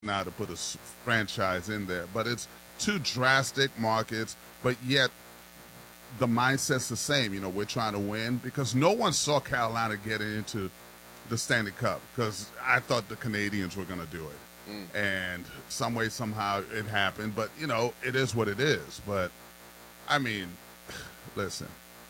now to put a franchise in there. But it's two drastic markets, but yet the mindset's the same. You know, we're trying to win because no one saw Carolina getting into the Stanley Cup because I thought the Canadians were going to do it. And some way, somehow it happened. But, you know, it is what it is. But, I mean, listen,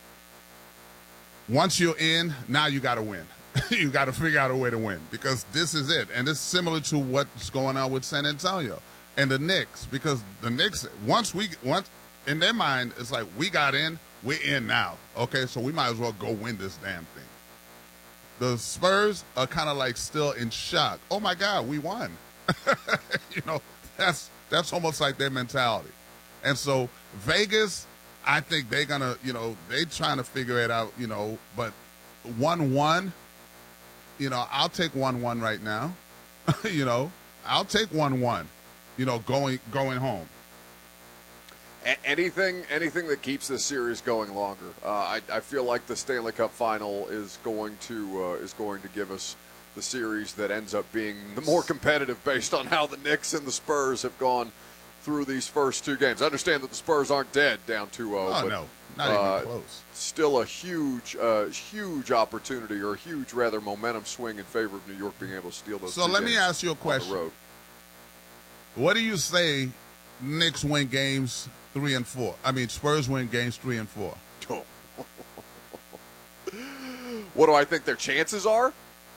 once you're in, now you got to win. You got to figure out a way to win because this is it. And it's similar to what's going on with San Antonio and the Knicks because the Knicks, once in their mind, it's like we got in, we're in now. Okay, so we might as well go win this damn thing. The Spurs are kind of like still in shock. Oh, my God, we won. You know, that's almost like their mentality. And so Vegas, I think they're going to, you know, they're trying to figure it out, you know, but 1-1, you know, I'll take 1-1 right now. You know, I'll take 1-1, you know, going home. Anything that keeps this series going longer. I feel like the Stanley Cup Final is going to give us the series that ends up being the more competitive based on how the Knicks and the Spurs have gone through these first two games. I understand that the Spurs aren't dead down 2-0. Oh, but, no, not even close. Still a huge opportunity, or a huge, rather, momentum swing in favor of New York being able to steal those So let me ask you a question. Road. What do you say Knicks win games 3 and 4? I mean, Spurs win games 3 and 4. Oh. What do I think their chances are?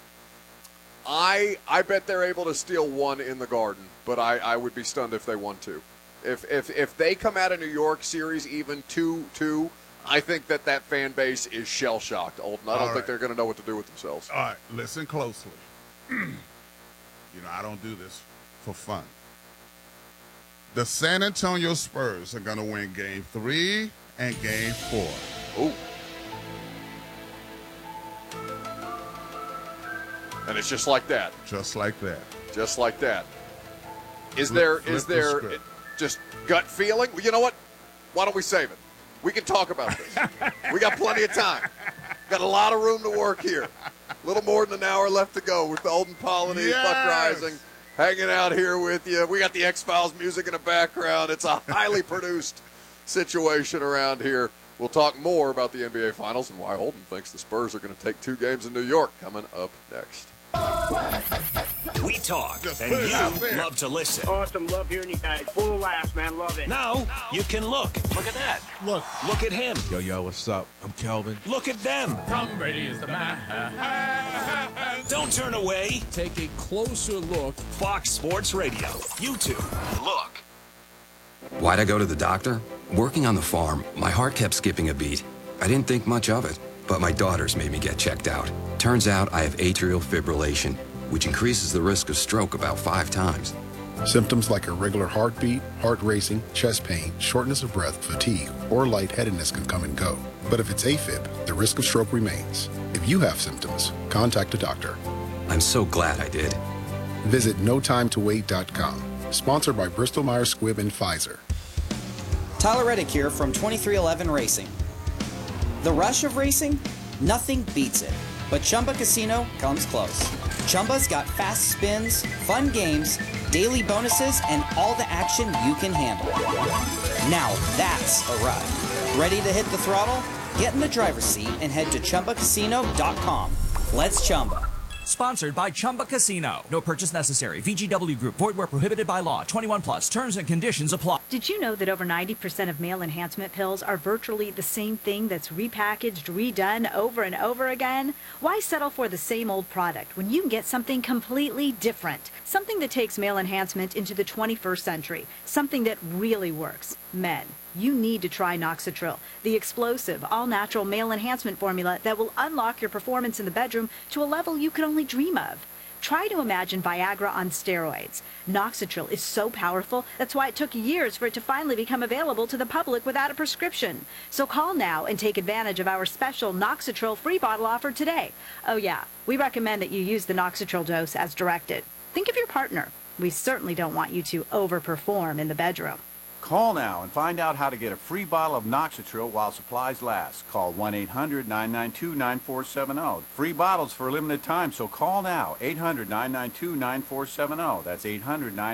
I bet they're able to steal one in the Garden, but I would be stunned if they won two. If they come out of New York series even 2-2, I think that fan base is shell-shocked, Alton. I don't think they're going to know what to do with themselves. All right, listen closely. You know, I don't do this for fun. The San Antonio Spurs are going to win Game 3 and Game 4. Ooh. And it's just like that. Just like that. Just like that. Is there just gut feeling? Well, you know what? Why don't we save it? We can talk about this. We got plenty of time. Got a lot of room to work here. A little more than an hour left to go with the Alton Polynice, Buck Rising, hanging out here with you. We got the X-Files music in the background. It's a highly produced situation around here. We'll talk more about the NBA Finals and why Alton thinks the Spurs are going to take 2 games in New York coming up next. We talk, and you love to listen. Awesome. Love hearing you guys. Full of laughs, man. Love it. Now you can look. Look at that. Look at him. Yo, what's up? I'm Kelvin. Look at them. Tom Brady is the man. Don't turn away. Take a closer look. Fox Sports Radio. YouTube. Look. Why'd I go to the doctor? Working on the farm, my heart kept skipping a beat. I didn't think much of it, but my daughters made me get checked out. Turns out I have atrial fibrillation, which increases the risk of stroke about 5 times. Symptoms like irregular heartbeat, heart racing, chest pain, shortness of breath, fatigue, or lightheadedness can come and go. But if it's AFib, the risk of stroke remains. If you have symptoms, contact a doctor. I'm so glad I did. Visit notimetowait.com. Sponsored by Bristol-Myers Squibb and Pfizer. Tyler Reddick here from 2311 Racing. The rush of racing? Nothing beats it. But Chumba Casino comes close. Chumba's got fast spins, fun games, daily bonuses, and all the action you can handle. Now that's a ride. Ready to hit the throttle? Get in the driver's seat and head to ChumbaCasino.com. Let's Chumba. Sponsored by Chumba Casino. No purchase necessary. VGW Group. Void where prohibited by law. 21 plus. Terms and conditions apply. Did you know that over 90% of male enhancement pills are virtually the same thing that's repackaged, redone over and over again? Why settle for the same old product when you can get something completely different? Something that takes male enhancement into the 21st century. Something that really works. Men, you need to try Noxitril, the explosive, all-natural male enhancement formula that will unlock your performance in the bedroom to a level you could only dream of. Try to imagine Viagra on steroids. Noxitril is so powerful, that's why it took years for it to finally become available to the public without a prescription. So call now and take advantage of our special Noxitril free bottle offer today. Oh yeah, we recommend that you use the Noxitril dose as directed. Think of your partner. We certainly don't want you to overperform in the bedroom. Call now and find out how to get a free bottle of Noxitril while supplies last. Call 1-800-992-9470. Free bottles for a limited time, so call now. 800-992-9470. That's 800-992-9470.